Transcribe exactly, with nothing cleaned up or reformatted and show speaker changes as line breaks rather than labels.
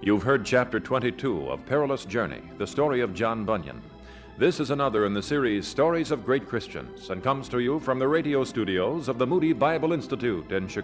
You've heard Chapter twenty-two of Perilous Journey, the story of John Bunyan. This is another in the series Stories of Great Christians and comes to you from the radio studios of the Moody Bible Institute in Chicago.